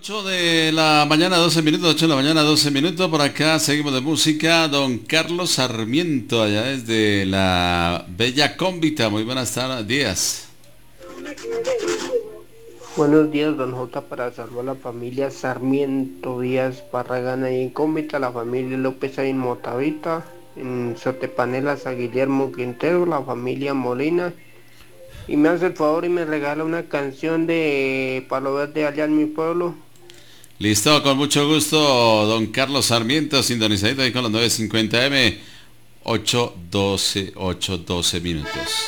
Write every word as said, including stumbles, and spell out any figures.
ocho de la mañana, doce minutos, ocho de la mañana, doce minutos. Por acá seguimos de música. Don Carlos Sarmiento, allá desde la Bella Cómbita. Muy buenas tardes, días. Buenos días, don J, para saludar a la familia Sarmiento Díaz Barragán ahí en Cómbita, la familia López ahí en Motavita, en Sotepanelas a Guillermo Quintero, la familia Molina. Y me hace el favor y me regala una canción de Palo Verde allá en mi pueblo. Listo, con mucho gusto, don Carlos Sarmiento, sintonizadito ahí con los nueve cincuenta M, ocho doce, ocho doce minutos.